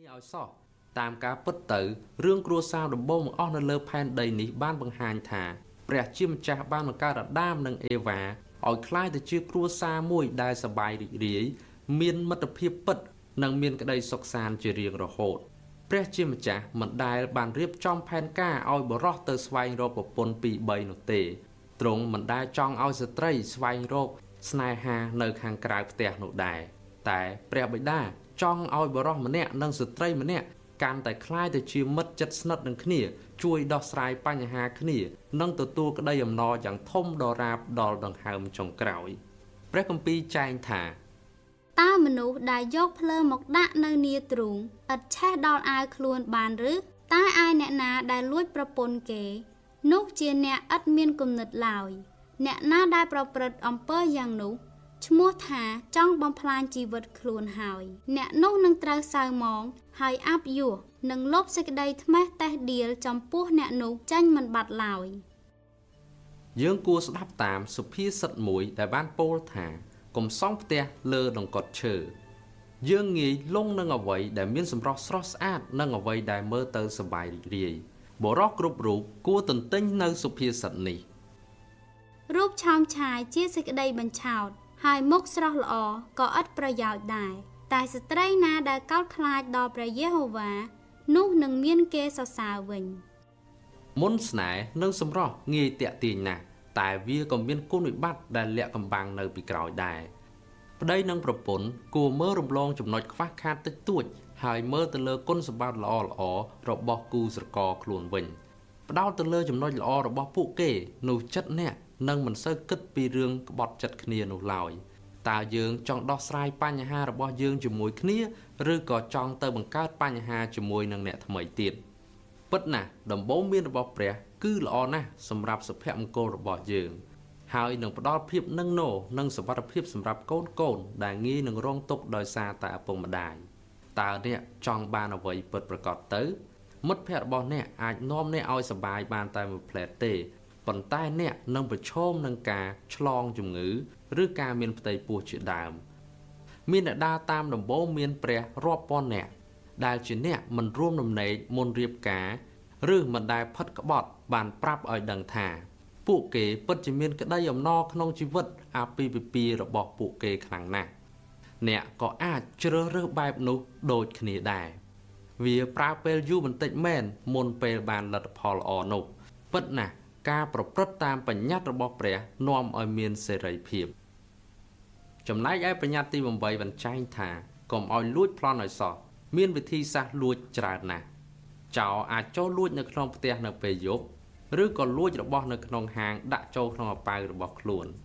នេះឲ្យសោះតាមការពិតទៅរឿងគ្រួសារដំបូងបង្អស់នៅលើផែនដីនេះបានបង្ហាញថាព្រះជាម្ចាស់បានបង្កើតអាដាមនិងអេវ៉ាឲ្យคล้ายទៅជាគ្រួសារមួយដែលសប្បាយរីករាយមានមិត្តភាពពិតនិងមានក្តីសុខសាន្តជារៀងរហូតព្រះជាម្ចាស់មិនដែលបានរៀបចំផែនការឲ្យបរិសុទ្ធទៅស្វែងរកប្រពន្ធពីរ3នោះទេទ្រង់មិនដែលចង់ឲ្យស្ត្រីស្វែងរកស្នេហានៅខាងក្រៅផ្ទះនោះដែរតែព្រះបិតាចង់ឲ្យបរិសុទ្ធម្នាក់និងស្ត្រីម្នាក់កាន់តែคล้ายទៅជាមិត្តជិតស្និទ្ធនឹងគ្នាជួយដោះស្រាយបញ្ហាគ្នានិងទទួលក្តីអំណរយ៉ាងធំដរាបដល់ដង្ហើមចុងក្រោយព្រះគម្ពីរចែងថាតើមនុស្សដែលយកភ្លើងមកដាក់នៅនាទ្រូងឥតឆេះដល់អាវខ្លួនបានឬតើឯអ្នកណាដែលលួចប្រពន្ធគេនោះជាអ្នកឥតមានគំនិតឡើយអ្នកណាដែលប្រព្រឹត្តអំពើយ៉ាងនោះឈ្មោះថាចង់បំផ្លាញជីវិតខ្លួនហើយអ្នកនោះនឹងត្រូវសៅហ្មងហើយអាប់យោះនឹងលបសេចក្តីថ្មេះតេះដៀលចំពោះអ្នកនោះចាញ់មិនបាត់ឡើយយើងគួរស្ដាប់តាមសុភាសិតមួយដែលបានពោលថាកុំសង់ផ្ទះលើដង្កត់ឈើយើងងាយលងនឹងអ្វីដែលមានសម្រស់ស្រស់ស្អាតនិងអ្វីដែលមើលទៅសប្បាយរីករាយបរិសុទ្ធគ្រប់រូបគួរទន្ទិញនៅសុភាសិតនេះរូបឆោមឆាយជាសេចក្តីបញ្ឆោតហើយមុខស្រស់ល្អក៏ឥតប្រយោជន៍ដែរតែស្ត្រីណាដែលកោតខ្លាចដល់ព្រះយេហូវ៉ានោះនឹងមានគេសរសើរវិញមន្តស្នេហ៍និងសម្រស់ងាយទាក់ទាញណាស់តែវាក៏មានគុណវិបត្តិដែលលាក់កំបាំងនៅពីក្រោយដែរប្តីនិងប្រពន្ធគួរមើលរំលងចំណុចខ្វះខាតតិចតួចហើយមើលទៅលើគុណសម្បត្តិល្អៗរបស់គូស្រករខ្លួនវិញផ្ដោតទៅលើចំណុចល្អរបស់ពួកគេនោះចិត្តអ្នកនឹងមិនសូវគិតពីរឿងក្បត់ចិត្តគ្នានោះឡើយតើយើងចង់ដោះស្រាយបញ្ហារបស់យើងជាមួយគ្នាឬក៏ចង់ទៅបង្កើតបញ្ហាជាមួយនឹងអ្នកថ្មីទៀតពិតណាស់ដំបូន្មានរបស់ព្រះគឺល្អណាស់សម្រាប់សុភមង្គលរបស់យើងហើយនឹងផ្ដល់ភាពនឹងណោនិងសុវត្ថិភាពសម្រាប់កូនដែលងាយនឹងរងទុក្ខដោយសារតែឪពុកម្ដាយតើអ្នកចង់បានអ្វីពិតប្រាកដទៅមិត្តភ័ក្តិរបស់អ្នកអាចនាំអ្នកឲ្យសប្បាយបានតែមួយផ្លែតទេប៉ុន្តែអ្នកនឹងប្រឈមនឹងការឆ្លងជំងឺឬការមានផ្ទៃពោះជាដើមមានអ្នកដើរតាមដំបូន្មានព្រះរាប់ពាន់នាក់ដែលជាអ្នកមិនរួមដំណេកមុនរៀបការឬមិនដែលផិតក្បត់បានប្រាប់ឲ្យដឹងថាពួកគេពិតជាមានក្តីអំណរក្នុងជីវិតអាពាហ៍ពិពាហ៍របស់ពួកគេខ្លាំងណាស់អ្នកក៏អាចជ្រើសរើសបែបនោះដូចគ្នាដែរវាប្រើពេលយូរបន្តិចមែនមុនពេលបានលទ្ធផលល្អនោះពិតណាស់ការប្រព្រឹត្តតាមបញ្ញត្តិរបស់ព្រះនាំឲ្យមានសេរីភាពចំណែកឯបញ្ញត្តិទី8បញ្ចែងថាកុំឲ្យលួចប្លន់ឲ្យសោះមានវិធីសាស្ត្រលួចច្រើនណាស់ចោរអាចចូលលួចនៅក្នុងផ្ទះនៅពេលយប់ឬក៏លួចរបស់នៅក្នុងហាងដាក់ចូលក្នុងអាប៉ៅរបស់ខ្លួន